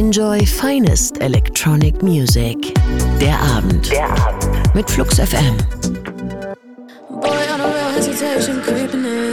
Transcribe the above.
Enjoy finest electronic music. Der Abend. Mit Flux FM. Boy, on a real hesitation creeping in.